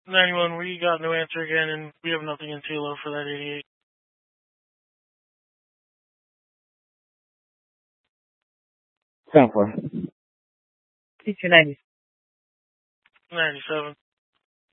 91, we got no answer again, and we have nothing in Tilo for that 88. 7-4. Teacher 90. 97.